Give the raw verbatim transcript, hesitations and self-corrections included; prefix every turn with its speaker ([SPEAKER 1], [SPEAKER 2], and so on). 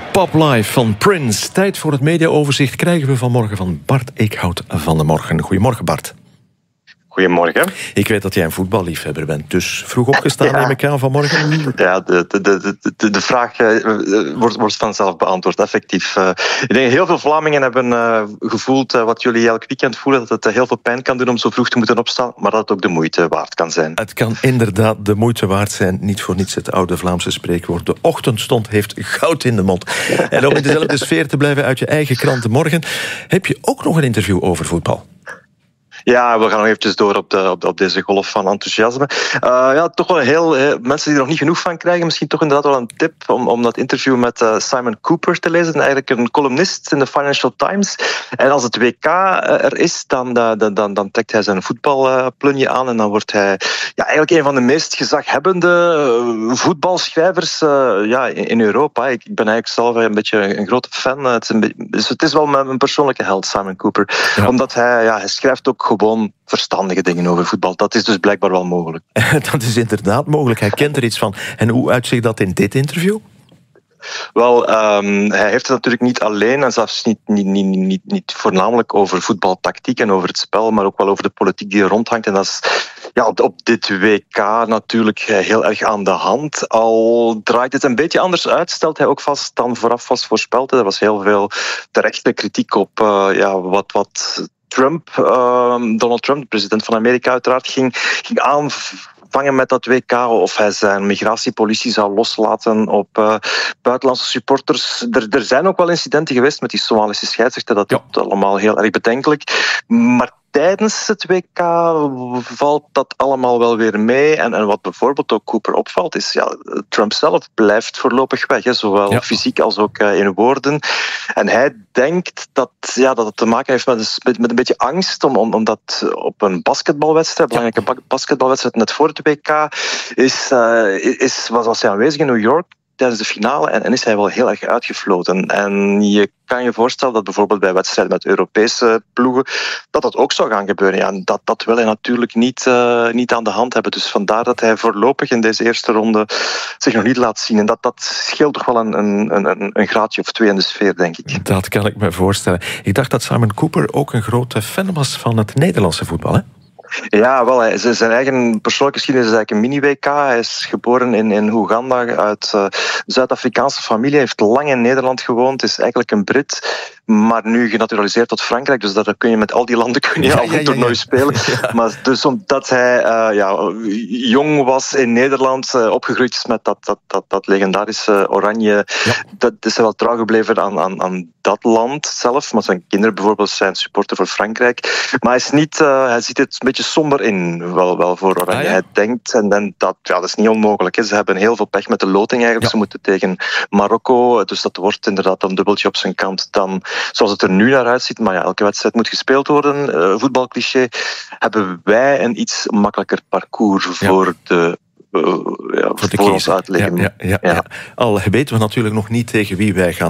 [SPEAKER 1] Pop Live van Prince. Tijd voor het mediaoverzicht krijgen we vanmorgen van Bart Eekhout van de Morgen. Goedemorgen, Bart.
[SPEAKER 2] Goedemorgen.
[SPEAKER 1] Ik weet dat jij een voetballiefhebber bent, dus vroeg opgestaan ja. neem ik aan vanmorgen.
[SPEAKER 2] Ja, de, de, de, de, de vraag uh, wordt, wordt vanzelf beantwoord, effectief. Uh, ik denk heel veel Vlamingen hebben uh, gevoeld uh, wat jullie elk weekend voelen, dat het uh, heel veel pijn kan doen om zo vroeg te moeten opstaan, maar dat het ook de moeite waard kan zijn.
[SPEAKER 1] Het kan inderdaad de moeite waard zijn. Niet voor niets het oude Vlaamse spreekwoord. De ochtendstond heeft goud in de mond. En om in dezelfde sfeer te blijven uit je eigen krant de Morgen, heb je ook nog een interview over voetbal.
[SPEAKER 2] Ja, we gaan nog eventjes door op, de, op, de, op deze golf van enthousiasme. Uh, ja, toch wel heel... He, mensen die er nog niet genoeg van krijgen, misschien toch inderdaad wel een tip om, om dat interview met uh, Simon Cooper te lezen. Eigenlijk een columnist in de Financial Times. En als het W K er is, dan, dan, dan, dan trekt hij zijn voetbalplunje aan en dan wordt hij ja, eigenlijk een van de meest gezaghebbende voetbalschrijvers uh, ja, in, in Europa. Ik, ik ben eigenlijk zelf een beetje een grote fan. Het is, een beetje, dus het is wel mijn persoonlijke held, Simon Cooper. Ja. Omdat hij, ja, hij schrijft ook gewoon verstandige dingen over voetbal. Dat is dus blijkbaar wel mogelijk.
[SPEAKER 1] Dat is inderdaad mogelijk. Hij kent er iets van. En hoe uitziet dat in dit interview?
[SPEAKER 2] Wel, um, hij heeft het natuurlijk niet alleen en zelfs niet, niet, niet, niet, niet voornamelijk over voetbaltactiek en over het spel, maar ook wel over de politiek die er rondhangt. En dat is ja, op, op dit W K natuurlijk heel erg aan de hand. Al draait het een beetje anders uit, stelt hij ook vast dan vooraf was voorspeld. Er was heel veel terechte kritiek op uh, ja, wat... wat Trump, uh, Donald Trump, de president van Amerika uiteraard, ging, ging aanvangen met dat W K of hij zijn migratiepolitie zou loslaten op uh, buitenlandse supporters. Er, er zijn ook wel incidenten geweest met die Somalische scheidsrechter, dat is ja. allemaal heel erg bedenkelijk. Maar tijdens het W K valt dat allemaal wel weer mee. En, en wat bijvoorbeeld ook Cooper opvalt, is ja, Trump zelf blijft voorlopig weg, hè, zowel ja. fysiek als ook uh, in woorden. En hij denkt dat, ja, dat het te maken heeft met, met, met een beetje angst, om, om, omdat op een basketbalwedstrijd, belangrijke basketbalwedstrijd net voor het W K, is, uh, is, was, was hij aanwezig in New York tijdens de finale en, en is hij wel heel erg uitgefloten. En je kan je voorstellen dat bijvoorbeeld bij wedstrijden met Europese ploegen dat dat ook zou gaan gebeuren. Ja, en dat, dat wil hij natuurlijk niet, uh, niet aan de hand hebben. Dus vandaar dat hij voorlopig in deze eerste ronde zich nog niet laat zien. En dat, dat scheelt toch wel een, een, een, een graadje of twee in de sfeer, denk ik.
[SPEAKER 1] Dat kan ik me voorstellen. Ik dacht dat Simon Cooper ook een grote fan was van het Nederlandse voetbal, hè?
[SPEAKER 2] Ja, wel, hij, zijn eigen persoonlijke geschiedenis is eigenlijk een mini-W K. Hij is geboren in, in Oeganda uit uh, Zuid-Afrikaanse familie. Hij heeft lang in Nederland gewoond, is eigenlijk een Brit, maar nu genaturaliseerd tot Frankrijk. Dus daar kun je met al die landen kun je ja, al een ja, toernooi ja, ja. spelen. Ja. Maar dus omdat hij uh, ja, jong was in Nederland, uh, opgegroeid is met dat, dat, dat, dat legendarische Oranje, ja. dat is hij wel trouw gebleven aan, aan, aan dat land zelf. Maar zijn kinderen bijvoorbeeld zijn supporter voor Frankrijk. Maar hij, is niet, uh, hij ziet het een beetje somber in, wel, wel voor Oranje. Ah, ja. Hij denkt, en, en dat, ja, dat is niet onmogelijk. Hè. Ze hebben heel veel pech met de loting eigenlijk. Ja. Ze moeten tegen Marokko, dus dat wordt inderdaad een dubbeltje op zijn kant dan zoals het er nu naar uitziet. Maar ja, elke wedstrijd moet gespeeld worden. Uh, voetbalcliché. Hebben wij een iets makkelijker parcours ja. voor de Uh, ja, voor, voor ons uitleggen.
[SPEAKER 1] Ja, ja, ja, ja. Ja. Al weten we natuurlijk nog niet tegen wie wij gaan